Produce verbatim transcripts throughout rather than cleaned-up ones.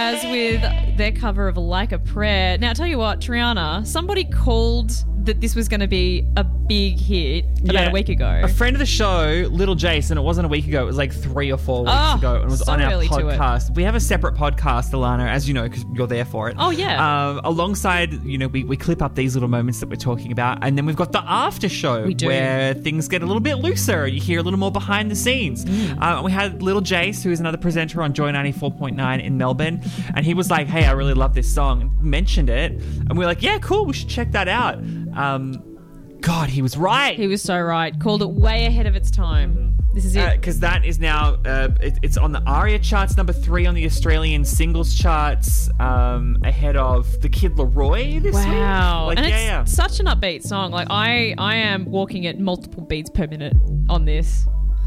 Jazz with their cover of Like a Prayer. Now, I'll tell you what, Triana, somebody called that this was going to be a big hit about Yeah. a week ago. A friend of the show, Little Jason, it wasn't a week ago, it was like three or four weeks Oh, ago. And it was so on our early to it. podcast. We have a separate podcast, Alana, as you know, because you're there for it. Oh, yeah. Um, alongside, you know, we, we clip up these little moments that we're talking about. And then we've got the after show We do. where things get a little bit looser. You hear a little more behind the scenes. Mm. Uh, we had Little Jace, who is another presenter on Joy ninety-four point nine in Melbourne. And he was like, hey, I really love this song. And mentioned it. And we were like, yeah, cool, we should check that out. Um, God, he was right. He was so right. Called it way ahead of its time. This is it. Because that is now, uh, it, it's on the ARIA charts, number three on the Australian singles charts, um, ahead of The Kid Laroi this week. Wow. Like, and yeah, it's yeah. such an upbeat song. Like, I, I am walking at multiple beats per minute on this.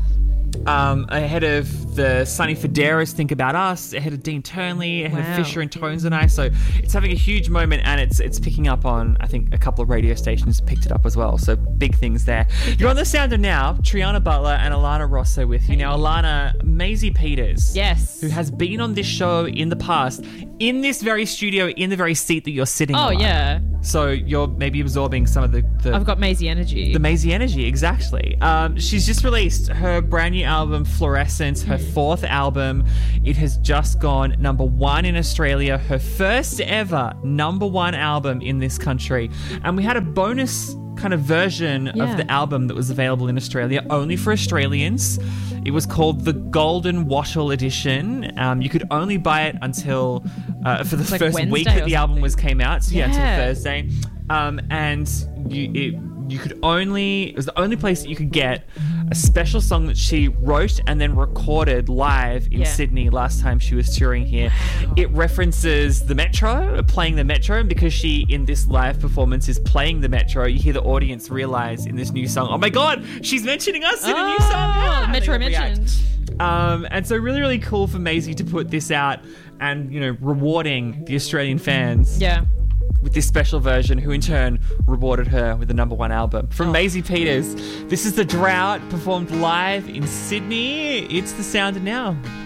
Um, ahead of the Sonny Federer's Think About Us, ahead of Dean Turnley, ahead Wow. of Fisher and Tones and I. So it's having a huge moment, and it's it's picking up on, I think, a couple of radio stations picked it up as well. So big things there. You're on the Sounder now. Triana Butler and Alana Rosso with you. Now, Alana, Maisie Peters. Yes. Who has been on this show in the past, in this very studio, in the very seat that you're sitting Oh, on. yeah. So you're maybe absorbing some of the... the I've got Maisie energy. the Maisie energy, exactly. Um, she's just released her brand new album, Fluorescence, her fourth album. It has just gone number one in Australia, her first ever number one album in this country. And we had a bonus kind of version Yeah. of the album that was available in Australia, only for Australians. It was called the Golden Wattle Edition. Um, you could only buy it until uh, for the It's like first Wednesday week that or the album was came out. So yeah, Yeah. until Thursday. Um, and you, it, you could only, it was the only place that you could get a special song that she wrote and then recorded live in Yeah. Sydney last time she was touring here. It references the Metro, playing the Metro, and because she, in this live performance, is playing the Metro, you hear the audience realize in this new song, oh my God, she's mentioning us in a new Oh, song. Yeah, Metro they all react. mentioned. Um, and so really, really cool for Maisie to put this out and, you know, rewarding the Australian fans Yeah. with this special version, who in turn rewarded her with the number one album. From Oh. Maisie Peters, this is The Drought, performed live in Sydney. It's The Sound Now.